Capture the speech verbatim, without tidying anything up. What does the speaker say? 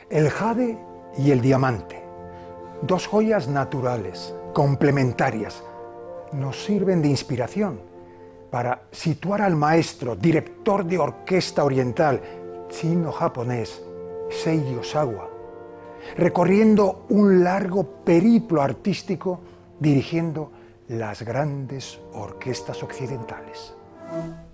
El jade y el diamante, dos joyas naturales, complementarias, nos sirven de inspiración para situar al maestro, director de orquesta oriental, chino-japonés, Seiji Ozawa, recorriendo un largo periplo artístico dirigiendo las grandes orquestas occidentales.